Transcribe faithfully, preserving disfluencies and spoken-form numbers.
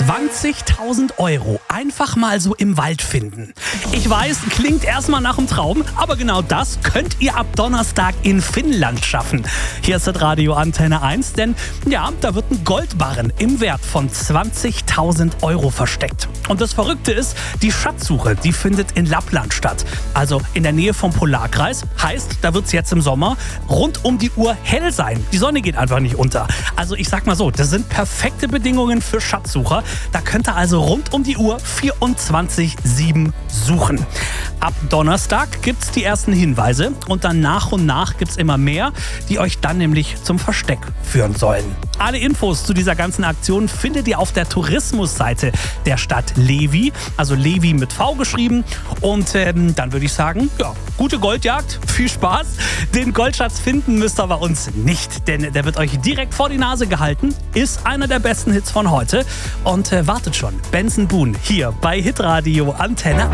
zwanzigtausend Euro einfach mal so im Wald finden. Ich weiß, klingt erstmal nach einem Traum, aber genau das könnt ihr ab Donnerstag in Finnland schaffen. Hier ist das Radio Antenne eins, denn ja, da wird ein Goldbarren im Wert von zwanzigtausend Euro versteckt. Und das Verrückte ist, die Schatzsuche, die findet in Lappland statt. Also in der Nähe vom Polarkreis. Heißt, da wird es jetzt im Sommer rund um die Uhr hell sein. Die Sonne geht einfach nicht unter. Also ich sag mal so, das sind perfekte Bedingungen für Schatzsucher. Da könnt ihr also rund um die Uhr vierundzwanzig sieben suchen. Ab Donnerstag gibt's die ersten Hinweise und dann nach und nach gibt's immer mehr, die euch dann nämlich zum Versteck führen sollen. Alle Infos zu dieser ganzen Aktion findet ihr auf der Tourismusseite der Stadt Levi, also Levi mit V geschrieben. Und ähm, dann würde ich sagen, ja, gute Goldjagd, viel Spaß. Den Goldschatz finden müsst ihr bei uns nicht, denn der wird euch direkt vor die Nase gehalten, ist einer der besten Hits von heute und äh, wartet schon. Benson Boone hier bei Hitradio Antenne.